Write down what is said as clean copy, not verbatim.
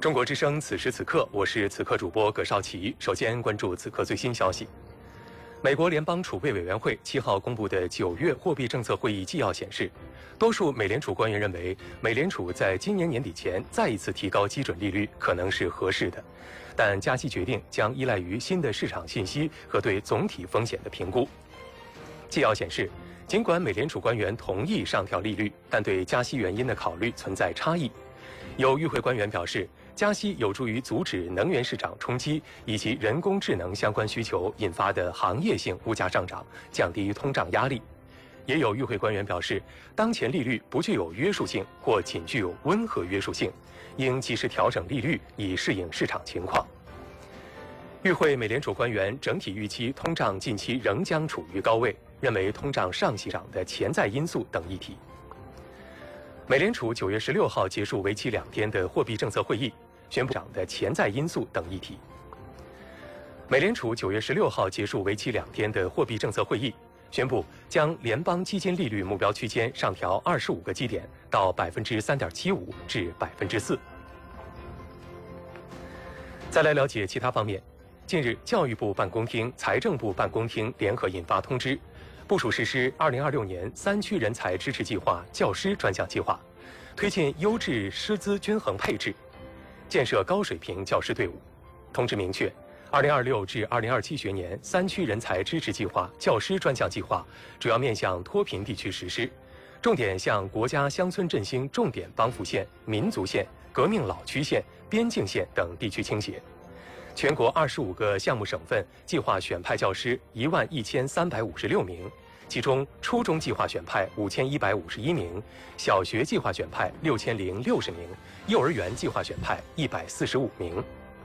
中国之声，此时此刻，我是此刻主播葛绍奇。首先关注此刻最新消息。美国联邦储备委员会7号公布的9月货币政策会议纪要显示，多数美联储官员认为，美联储在今年年底前再一次提高基准利率可能是合适的，但加息决定将依赖于新的市场信息和对总体风险的评估。纪要显示，尽管美联储官员同意上调利率，但对加息原因的考虑存在差异。有与会官员表示，加息有助于阻止能源市场冲击以及人工智能相关需求引发的行业性物价上涨，降低通胀压力。也有与会官员表示，当前利率不具有约束性或仅具有温和约束性，应及时调整利率以适应市场情况。与会美联储官员整体预期通胀近期仍将处于高位，认为通胀上行的潜在因素等议题。美联储9月16号结束为期2天的货币政策会议，宣布的潜在因素等议题。美联储9月16号结束为期2天的货币政策会议，宣布将联邦基金利率目标区间上调25个基点到3.75%至4%。再来了解其他方面。近日，教育部办公厅、财政部办公厅联合印发通知，部署实施2026年3区人才支持计划教师专项计划，推进优质师资均衡配置，建设高水平教师队伍。通知明确，2026至2027学年3区人才支持计划教师专项计划主要面向脱贫地区实施，重点向国家乡村振兴重点帮扶县、民族县、革命老区县、边境县等地区倾斜。全国25个项目省份计划选派教师11356名，其中初中计划选派5151名，小学计划选派6060名，幼儿园计划选派145名。